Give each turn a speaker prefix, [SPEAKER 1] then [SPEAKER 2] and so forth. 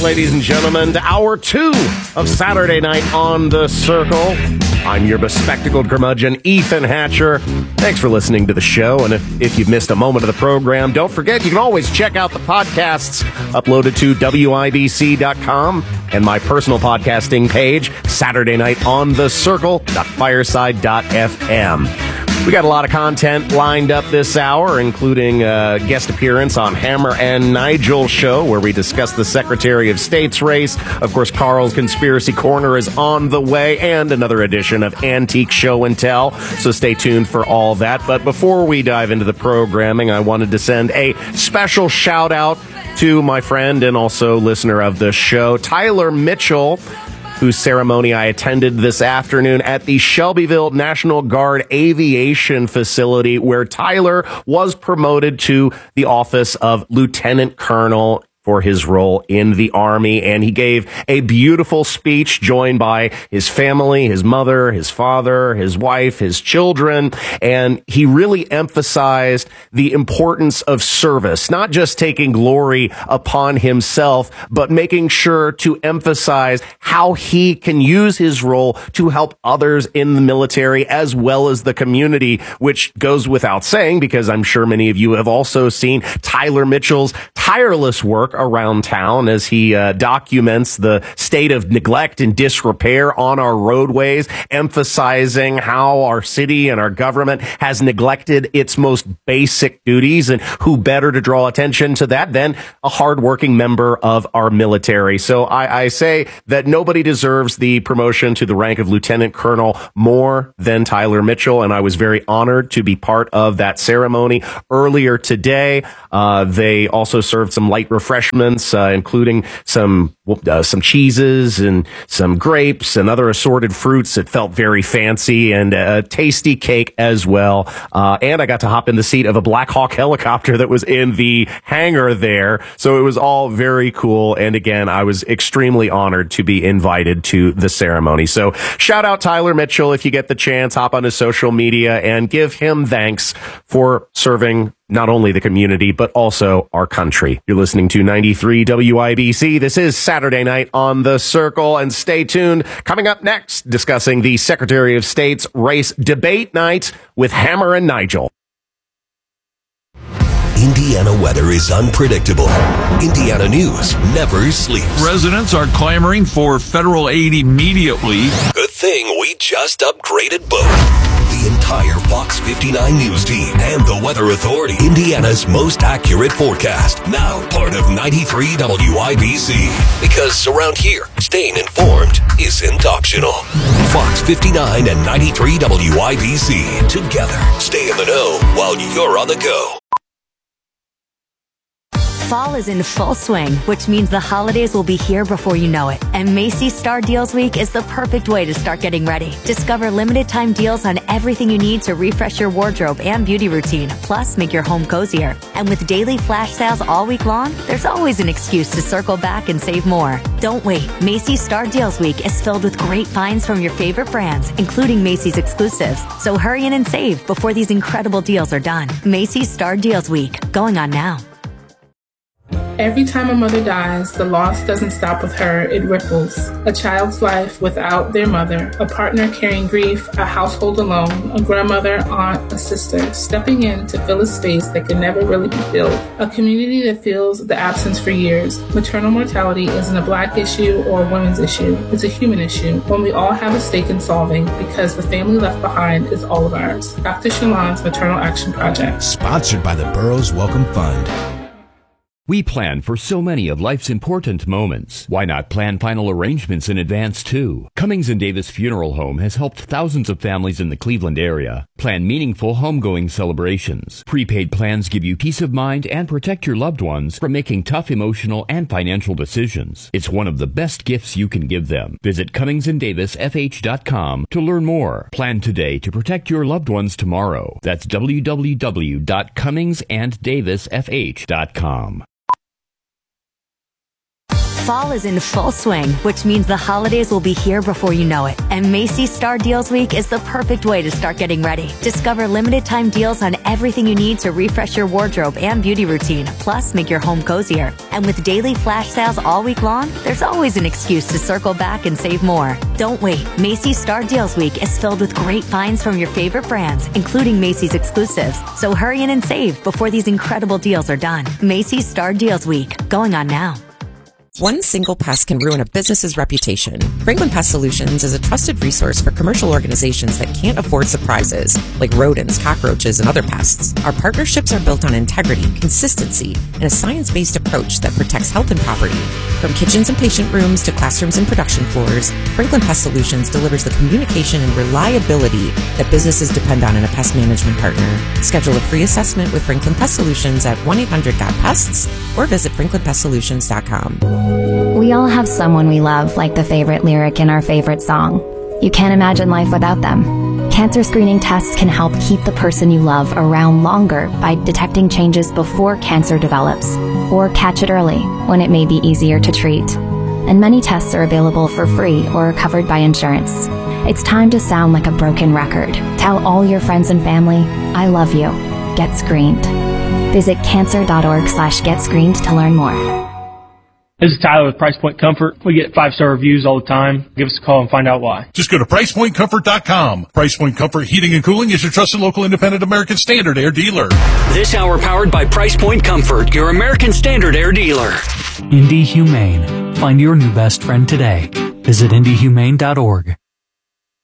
[SPEAKER 1] ladies and gentlemen, to hour 2 of Saturday Night on the Circle. I'm your bespectacled curmudgeon, Ethan Hatcher. Thanks for listening to the show, and if you've missed a moment of the program, don't forget you can always check out the podcasts uploaded to WIBC.com and my personal podcasting page, Saturday Night on the Circle.fireside.fm. We got a lot of content lined up this hour, including a guest appearance on Hammer and Nigel show, where we discuss the Secretary of State's race. Of course, Carl's Conspiracy Corner is on the way, and another edition of Antique Show and Tell. So stay tuned for all that. But before we dive into the programming, I wanted to send a special shout out to my friend and also listener of the show, Tyler Mitchell, whose ceremony I attended this afternoon at the Shelbyville National Guard Aviation Facility, where Tyler was promoted to the office of Lieutenant Colonel for his role in the Army. And he gave a beautiful speech joined by his family, his mother, his father, his wife, his children. And he really emphasized the importance of service, not just taking glory upon himself, but making sure to emphasize how he can use his role to help others in the military as well as the community, which goes without saying, because I'm sure many of you have also seen Tyler Mitchell's tireless work around town as he documents the state of neglect and disrepair on our roadways, emphasizing how our city and our government has neglected its most basic duties. And who better to draw attention to that than a hardworking member of our military? So I say that nobody deserves the promotion to the rank of Lieutenant Colonel more than Tyler Mitchell, and I was very honored to be part of that ceremony. Earlier today, they also served some light refreshments, including some cheeses and some grapes and other assorted fruits. It felt very fancy, and a tasty cake as well. And I got to hop in the seat of a Black Hawk helicopter that was in the hangar there. So it was all very cool. And again, I was extremely honored to be invited to the ceremony. So shout out Tyler Mitchell. If you get the chance, hop on his social media and give him thanks for serving not only the community, but also our country. You're listening to 93 WIBC. This is Saturday Night on the Circle, and stay tuned. Coming up next, discussing the Secretary of State's race debate night with Hammer and Nigel.
[SPEAKER 2] Indiana weather is unpredictable. Indiana news never sleeps.
[SPEAKER 3] Residents are clamoring for federal aid immediately.
[SPEAKER 2] Good thing we just upgraded both. The entire Fox 59 news team and the Weather Authority. Indiana's most accurate forecast. Now part of 93 WIBC. Because around here, staying informed isn't optional. Fox 59 and 93 WIBC. Together, stay in the know while you're on the go.
[SPEAKER 4] Fall is in full swing, which means the holidays will be here before you know it. And Macy's Star Deals Week is the perfect way to start getting ready. Discover limited time deals on everything you need to refresh your wardrobe and beauty routine, plus make your home cozier. And with daily flash sales all week long, there's always an excuse to circle back and save more. Don't wait. Macy's Star Deals Week is filled with great finds from your favorite brands, including Macy's exclusives. So hurry in and save before these incredible deals are done. Macy's Star Deals Week, going on now.
[SPEAKER 5] Every time a mother dies, the loss doesn't stop with her, it ripples. A child's life without their mother, a partner carrying grief, a household alone, a grandmother, aunt, a sister, stepping in to fill a space that can never really be filled. A community that feels the absence for years. Maternal mortality isn't a Black issue or a women's issue. It's a human issue, one we all have a stake in solving because the family left behind is all of ours. Dr. Shalon's Maternal Action Project.
[SPEAKER 6] Sponsored by the Burroughs Welcome Fund.
[SPEAKER 7] We plan for so many of life's important moments. Why not plan final arrangements in advance, too? Cummings & Davis Funeral Home has helped thousands of families in the Cleveland area plan meaningful homegoing celebrations. Prepaid plans give you peace of mind and protect your loved ones from making tough emotional and financial decisions. It's one of the best gifts you can give them. Visit CummingsandDavisFH.com to learn more. Plan today to protect your loved ones tomorrow. That's www.CummingsandDavisFH.com.
[SPEAKER 4] Fall is in full swing, which means the holidays will be here before you know it. And Macy's Star Deals Week is the perfect way to start getting ready. Discover limited time deals on everything you need to refresh your wardrobe and beauty routine, plus make your home cozier. And with daily flash sales all week long, there's always an excuse to circle back and save more. Don't wait. Macy's Star Deals Week is filled with great finds from your favorite brands, including Macy's exclusives. So hurry in and save before these incredible deals are done. Macy's Star Deals Week, going on now.
[SPEAKER 8] One single pest can ruin a business's reputation. Franklin Pest Solutions is a trusted resource for commercial organizations that can't afford surprises, like rodents, cockroaches, and other pests. Our partnerships are built on integrity, consistency, and a science-based approach that protects health and property. From kitchens and patient rooms to classrooms and production floors, Franklin Pest Solutions delivers the communication and reliability that businesses depend on in a pest management partner. Schedule a free assessment with Franklin Pest Solutions at 1-800-GOT-PESTS or visit franklinpestsolutions.com.
[SPEAKER 9] We all have someone we love, like the favorite lyric in our favorite song. You can't imagine life without them. Cancer screening tests can help keep the person you love around longer by detecting changes before cancer develops, or catch it early when it may be easier to treat. And many tests are available for free or are covered by insurance. It's time to sound like a broken record. Tell all your friends and family, I love you. Get screened. Visit cancer.org/getscreened to learn more.
[SPEAKER 10] This is Tyler with Price Point Comfort. We get 5-star reviews all the time. Give us a call and find out why.
[SPEAKER 11] Just go to PricePointComfort.com. Price Point Comfort Heating and Cooling is your trusted local independent American Standard Air dealer.
[SPEAKER 12] This hour powered by Price Point Comfort, your American Standard Air dealer.
[SPEAKER 13] Indy Humane. Find your new best friend today. Visit indyhumane.org.